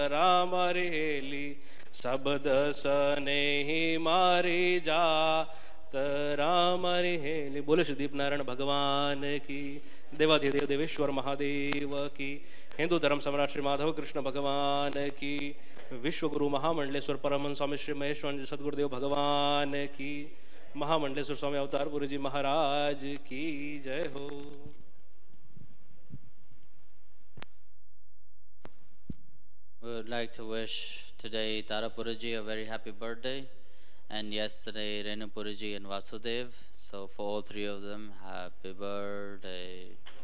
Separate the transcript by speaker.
Speaker 1: राम रहेली शब्द स्नेही मारी जात राम रहेली। बोले श्री दीपनारायण भगवान की, देवाधिदेव देवेश्वर महादेव की, हिंदू धर्म सम्राट श्री माधव कृष्ण भगवान की, विश्वगुरु महामंडलेश्वर परमहंस स्वामी श्री महेश्वर सदगुरुदेव भगवान की, महामंडलेश्वर स्वामी अवतार गुरु जी महाराज की जय हो।
Speaker 2: We would like to wish today Tarapuraji a very happy birthday, and yesterday Renupuraji and Vasudev. So for all three of them, happy birthday.